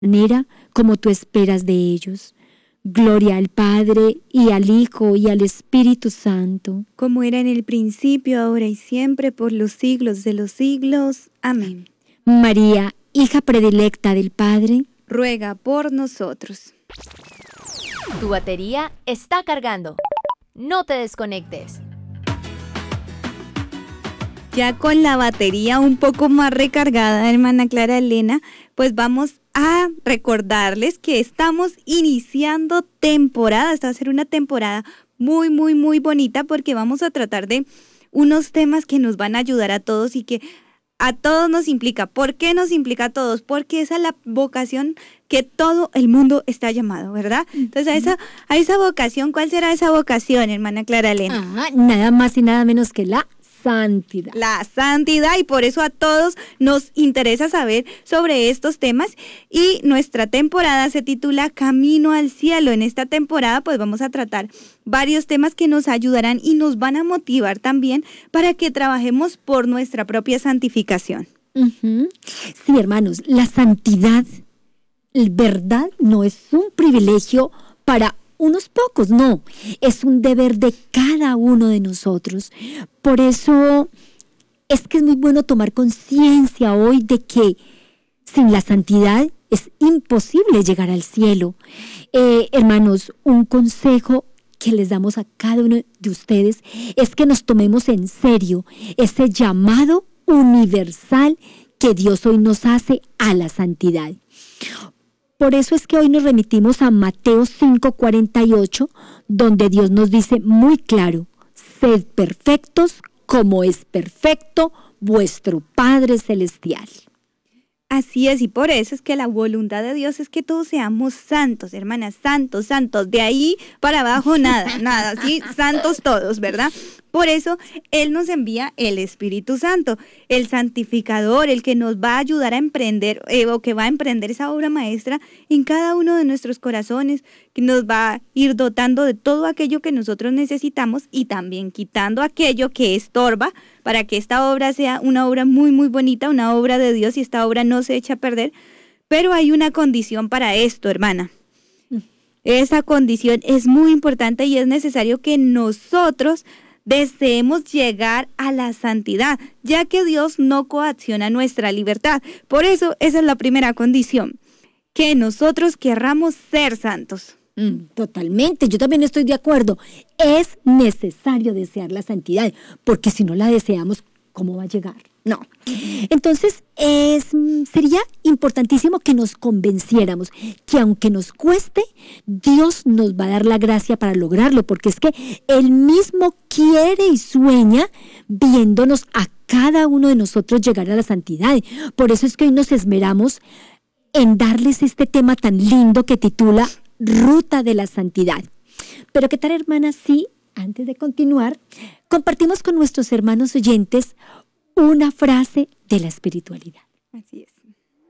manera como tú esperas de ellos. Gloria al Padre, y al Hijo, y al Espíritu Santo. Como era en el principio, ahora y siempre, por los siglos de los siglos. Amén. María, hija predilecta del Padre, ruega por nosotros. Tu batería está cargando. No te desconectes. Ya con la batería un poco más recargada, hermana Clara Elena, pues vamos a recordarles que estamos iniciando temporada. Esta va a ser una temporada muy, muy, muy bonita porque vamos a tratar de unos temas que nos van a ayudar a todos y que a todos nos implica. ¿Por qué nos implica a todos? Porque esa es la vocación que todo el mundo está llamado, ¿verdad? Entonces, a esa vocación, ¿cuál será esa vocación, hermana Clara Elena? Nada más y nada menos que la santidad. La santidad, y por eso a todos nos interesa saber sobre estos temas, y nuestra temporada se titula Camino al Cielo. En esta temporada pues vamos a tratar varios temas que nos ayudarán y nos van a motivar también para que trabajemos por nuestra propia santificación. Sí, hermanos, la santidad, verdad, no es un privilegio para unos pocos, no, es un deber de cada uno de nosotros. Por eso es que es muy bueno tomar conciencia hoy de que sin la santidad es imposible llegar al cielo. Hermanos, un consejo que les damos a cada uno de ustedes es que nos tomemos en serio ese llamado universal que Dios hoy nos hace a la santidad. Por eso es que hoy nos remitimos a Mateo 5:48, donde Dios nos dice muy claro: sed perfectos como es perfecto vuestro Padre Celestial. Así es, y por eso es que la voluntad de Dios es que todos seamos santos, hermanas, santos, santos, de ahí para abajo nada, ¿sí? Santos todos, ¿verdad? Por eso Él nos envía el Espíritu Santo, el santificador, el que nos va a ayudar a emprender, o que va a emprender esa obra maestra en cada uno de nuestros corazones, que nos va a ir dotando de todo aquello que nosotros necesitamos y también quitando aquello que estorba para que esta obra sea una obra muy, muy bonita, una obra de Dios, y esta obra no se echa a perder. Pero hay una condición para esto, hermana. Esa condición es muy importante y es necesario que nosotros deseemos llegar a la santidad, ya que Dios no coacciona nuestra libertad. Por eso, esa es la primera condición, que nosotros querramos ser santos. Totalmente, yo también estoy de acuerdo. Es necesario desear la santidad, porque si no la deseamos, ¿cómo va a llegar? No. Entonces, sería importantísimo que nos convenciéramos que aunque nos cueste, Dios nos va a dar la gracia para lograrlo, porque es que Él mismo quiere y sueña viéndonos a cada uno de nosotros llegar a la santidad. Por eso es que hoy nos esmeramos en darles este tema tan lindo que titula Ruta de la Santidad. Pero ¿qué tal, hermanas, si antes de continuar compartimos con nuestros hermanos oyentes una frase de la espiritualidad? Así es.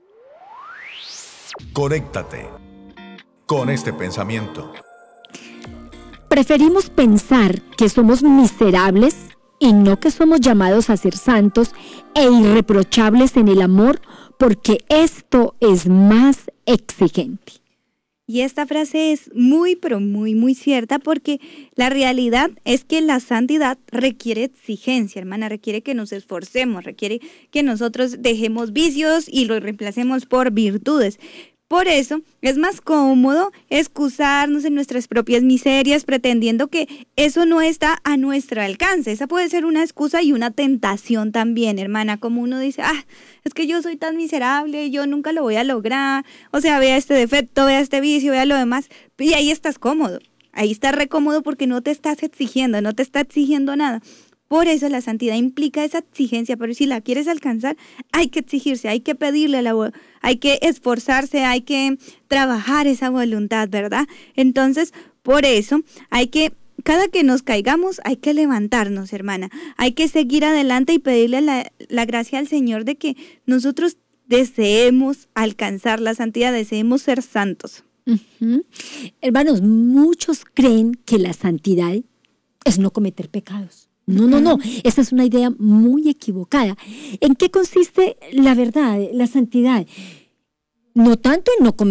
Conéctate con este pensamiento. Preferimos pensar que somos miserables y no que somos llamados a ser santos e irreprochables en el amor, porque esto es más exigente. Y esta frase es muy, pero muy, muy cierta, porque la realidad es que la santidad requiere exigencia, hermana, requiere que nos esforcemos, requiere que nosotros dejemos vicios y los reemplacemos por virtudes. Por eso es más cómodo excusarnos en nuestras propias miserias pretendiendo que eso no está a nuestro alcance. Esa puede ser una excusa y una tentación también, hermana, como uno dice, es que yo soy tan miserable, yo nunca lo voy a lograr, o sea, vea este defecto, vea este vicio, vea lo demás, y ahí estás cómodo, ahí estás re cómodo porque no te estás exigiendo, no te está exigiendo nada. Por eso la santidad implica esa exigencia, pero si la quieres alcanzar, hay que exigirse, hay que pedirle hay que esforzarse, hay que trabajar esa voluntad, ¿verdad? Entonces, por eso cada que nos caigamos, hay que levantarnos, hermana. Hay que seguir adelante y pedirle la gracia al Señor de que nosotros deseemos alcanzar la santidad, deseemos ser santos. Hermanos, muchos creen que la santidad es no cometer pecados. No, esa es una idea muy equivocada. ¿En qué consiste la verdad, la santidad? no tanto en no comer